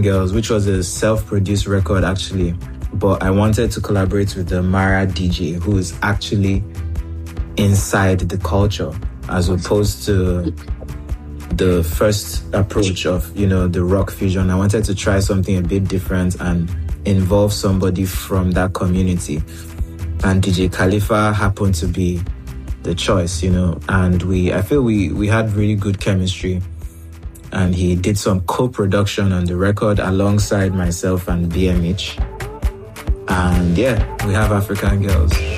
Girls, which was a self-produced record actually. But I wanted to collaborate with the Mara DJ, who is actually inside the culture, as opposed to the first approach of, the rock fusion. I wanted to try something a bit different and involve somebody from that community. And DJ Khalifa happened to be the choice, and I feel we had really good chemistry. And he did some co-production on the record alongside myself and BMH. And yeah, we have African Girls.